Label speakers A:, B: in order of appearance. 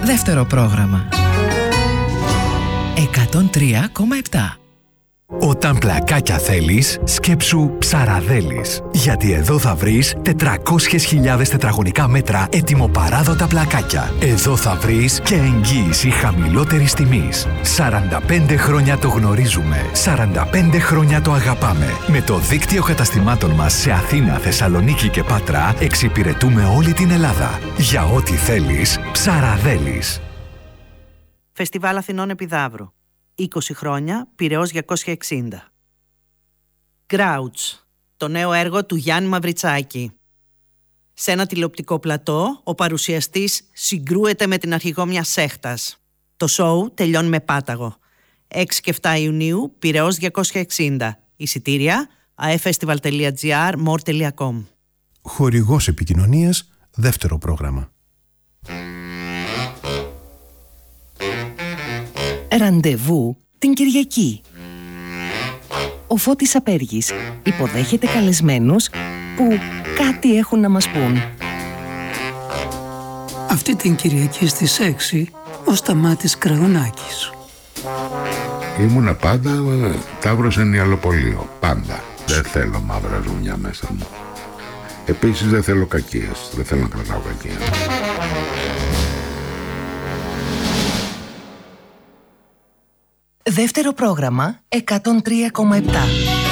A: Δεύτερο πρόγραμμα 103,7.
B: Όταν πλακάκια θέλεις, σκέψου Ψαραδέλης. Γιατί εδώ θα βρεις 400.000 τετραγωνικά μέτρα έτοιμο-παράδοτα πλακάκια. Εδώ θα βρεις και εγγύηση χαμηλότερης τιμής. 45 χρόνια το γνωρίζουμε. 45 χρόνια το αγαπάμε. Με το δίκτυο καταστημάτων μας σε Αθήνα, Θεσσαλονίκη και Πάτρα εξυπηρετούμε όλη την Ελλάδα. Για ό,τι θέλεις, Ψαραδέλης.
C: Φεστιβάλ Αθηνών Επιδαύρου. 20 χρόνια, Πειραιώς 260. Grouch, το νέο έργο του Γιάννη Μαυριτσάκη. Σε ένα τηλεοπτικό πλατό, ο παρουσιαστής συγκρούεται με την αρχηγό μιας σέχτας. Το σόου τελειώνει με πάταγο. 6 και 7 Ιουνίου, Πειραιώς 260. Εισιτήρια, aefestival.gr, more.com.
D: Χορηγός επικοινωνίας, δεύτερο πρόγραμμα.
A: Ραντεβού την Κυριακή. Ο Φώτης Απέργης υποδέχεται καλεσμένους που κάτι έχουν να μας πούν.
E: Αυτή την Κυριακή στις 6 ο Σταμάτης Κραουνάκης.
F: Ήμουνα πάντα Ταύρος Ενιαλοπολείο. Πάντα. Δεν θέλω μαύρα ζουμιά μέσα μου. Επίσης δεν θέλω κακίες. Δεν θέλω να κρατάω κακίες.
A: Δεύτερο πρόγραμμα 103,7.